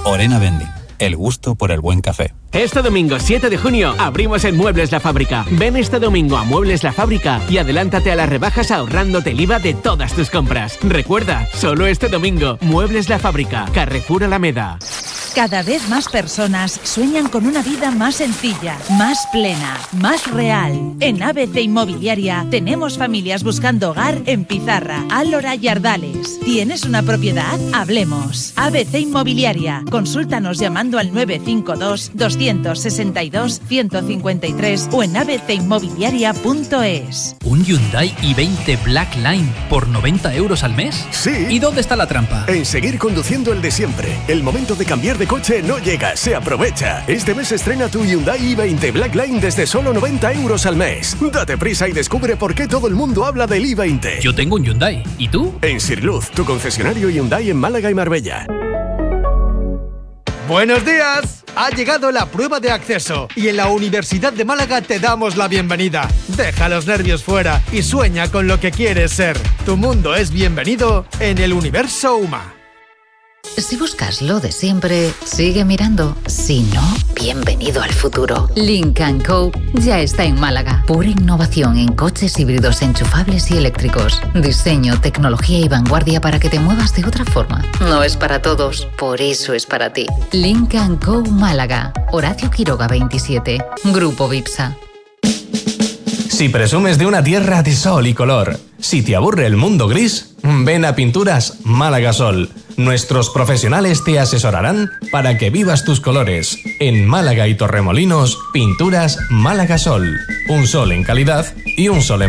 Orena Vending, el gusto por el buen café. Este domingo 7 de junio abrimos en Muebles La Fábrica. Ven este domingo a Muebles La Fábrica y adelántate a las rebajas ahorrándote el IVA de todas tus compras. Recuerda, solo este domingo, Muebles La Fábrica, Carrefour Alameda. Cada vez más personas sueñan con una vida más sencilla, más plena, más real. En ABC Inmobiliaria tenemos familias buscando hogar en Pizarra, Álora y Ardales. ¿Tienes una propiedad? Hablemos. ABC Inmobiliaria. Consúltanos llamando al 952 262 153 o en abcinmobiliaria.es. ¿Un Hyundai i20 Black Line por 90 euros al mes? Sí. ¿Y dónde está la trampa? En seguir conduciendo el de siempre. El momento de cambiar de coche no llega, se aprovecha. Este mes estrena tu Hyundai i20 Black Line desde solo 90 euros al mes. Date prisa y descubre por qué todo el mundo habla del i20. Yo tengo un Hyundai. ¿Y tú? En Sirluz, tu concesionario Hyundai en Málaga y Marbella. ¡Buenos días! Ha llegado la prueba de acceso y en la Universidad de Málaga te damos la bienvenida. Deja los nervios fuera y sueña con lo que quieres ser. Tu mundo es bienvenido en el Universo UMA. Si buscas lo de siempre, sigue mirando. Si no, bienvenido al futuro. Lynk & Co ya está en Málaga. Pura innovación en coches híbridos enchufables y eléctricos. Diseño, tecnología y vanguardia para que te muevas de otra forma. No es para todos, por eso es para ti. Lynk & Co Málaga. Horacio Quiroga 27. Grupo Vipsa. Si presumes de una tierra de sol y color, si te aburre el mundo gris, ven a Pinturas Málaga Sol. Nuestros profesionales te asesorarán para que vivas tus colores. En Málaga y Torremolinos, Pinturas Málaga Sol. Un sol en calidad y un sol en